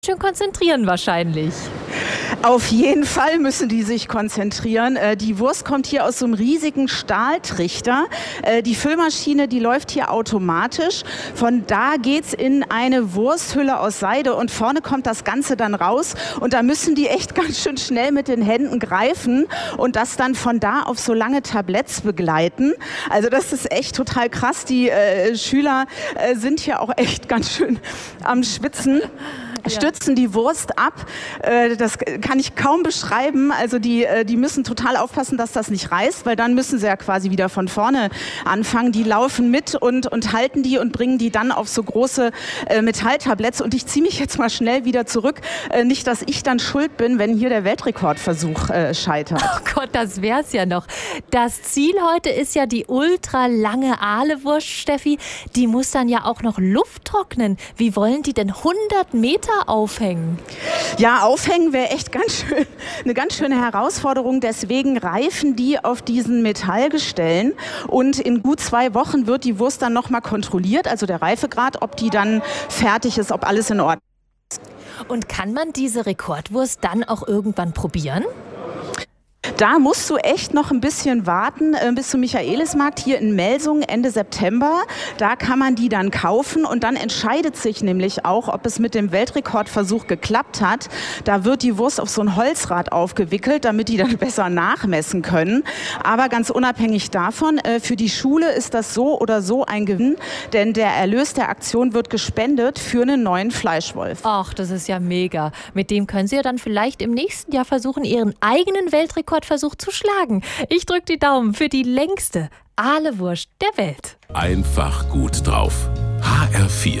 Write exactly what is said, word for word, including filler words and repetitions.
schön konzentrieren wahrscheinlich. Auf jeden Fall müssen die sich konzentrieren. Die Wurst kommt hier aus so einem riesigen Stahltrichter. Die Füllmaschine, die läuft hier automatisch. Von da geht's in eine Wursthülle aus Seide und vorne kommt das Ganze dann raus. Und da müssen die echt ganz schön schnell mit den Händen greifen und das dann von da auf so lange Tabletts begleiten. Also das ist echt total krass. Die äh, Schüler äh, sind hier auch echt ganz schön am Schwitzen. Stützen die Wurst ab. Das kann ich kaum beschreiben. Also die, die müssen total aufpassen, dass das nicht reißt, weil dann müssen sie ja quasi wieder von vorne anfangen. Die laufen mit und, und halten die und bringen die dann auf so große Metalltabletts. Und ich ziehe mich jetzt mal schnell wieder zurück. Nicht, dass ich dann schuld bin, wenn hier der Weltrekordversuch scheitert. Oh Gott, das wär's ja noch. Das Ziel heute ist ja die ultralange Ahlewurst, Steffi. Die muss dann ja auch noch Luft trocknen. Wie wollen die denn hundert Meter aufhängen? Ja, aufhängen wäre echt ganz schön, eine ganz schöne Herausforderung. Deswegen reifen die auf diesen Metallgestellen und in gut zwei Wochen wird die Wurst dann nochmal kontrolliert, also der Reifegrad, ob die dann fertig ist, ob alles in Ordnung ist. Und kann man diese Rekordwurst dann auch irgendwann probieren? Da musst du echt noch ein bisschen warten äh, bis zum Michaelismarkt hier in Melsungen Ende September. Da kann man die dann kaufen und dann entscheidet sich nämlich auch, ob es mit dem Weltrekordversuch geklappt hat. Da wird die Wurst auf so ein Holzrad aufgewickelt, damit die dann besser nachmessen können. Aber ganz unabhängig davon, äh, für die Schule ist das so oder so ein Gewinn, denn der Erlös der Aktion wird gespendet für einen neuen Fleischwolf. Ach, das ist ja mega. Mit dem können Sie ja dann vielleicht im nächsten Jahr versuchen, Ihren eigenen Weltrekord versucht zu schlagen. Ich drücke die Daumen für die längste Ahlewurst der Welt. Einfach gut drauf. H R vier